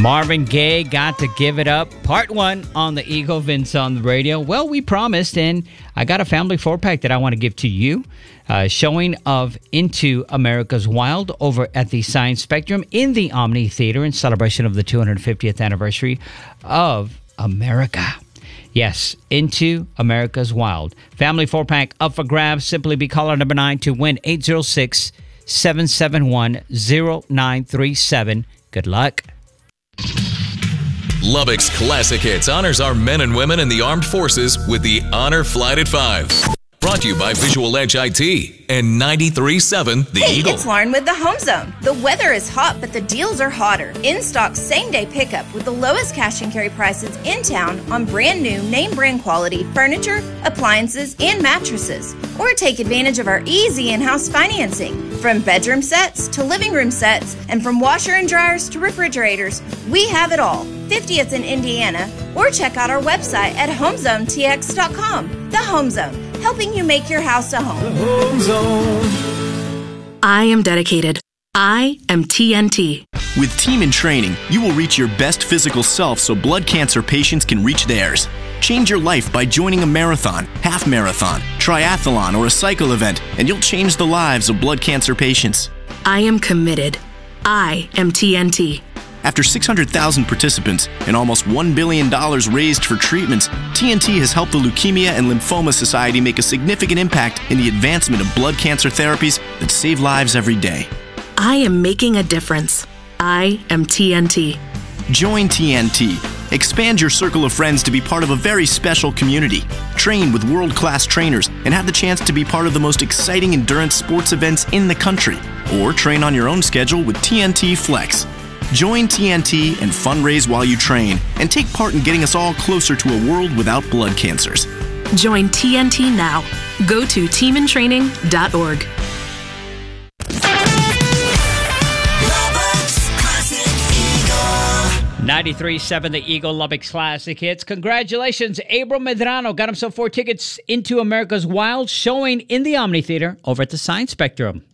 Marvin Gaye, Got to Give It Up, part 1 on the Eagle Vince on the radio. Well, we promised, and I got a family 4-pack that I want to give to you. Showing of Into America's Wild over at the Science Spectrum in the Omni Theater in celebration of the 250th anniversary of America. Yes, Into America's Wild. Family 4-pack up for grabs. Simply be caller number 9 to win 806-771-0937. Good luck. Lubbock's Classic Hits honors our men and women in the armed forces with the Honor Flight at 5. Brought to you by Visual Edge IT and 93.7 The Eagle. It's Lauren with the Home Zone. The weather is hot, but the deals are hotter. In-stock same-day pickup with the lowest cash and carry prices in town on brand new name brand quality furniture, appliances, and mattresses. Or take advantage of our easy in-house financing. From bedroom sets to living room sets, and from washer and dryers to refrigerators, we have it all. 50th in Indiana, or check out our website at homezonetx.com. The Home Zone, helping you make your house a home. The Home Zone. I am dedicated. I am TNT. With Team in Training, you will reach your best physical self so blood cancer patients can reach theirs. Change your life by joining a marathon, half marathon, triathlon, or a cycle event, and you'll change the lives of blood cancer patients. I am committed. I am TNT. After 600,000 participants and almost $1 billion raised for treatments, TNT has helped the Leukemia and Lymphoma Society make a significant impact in the advancement of blood cancer therapies that save lives every day. I am making a difference. I am TNT. Join TNT. Expand your circle of friends to be part of a very special community. Train with world-class trainers and have the chance to be part of the most exciting endurance sports events in the country. Or train on your own schedule with TNT Flex. Join TNT and fundraise while you train, and take part in getting us all closer to a world without blood cancers. Join TNT now. Go to teamintraining.org. 93.7 The Eagle, Lubbock's Classic Hits. Congratulations, Abram Medrano got himself 4 tickets into America's Wild, showing in the Omni Theater over at the Science Spectrum.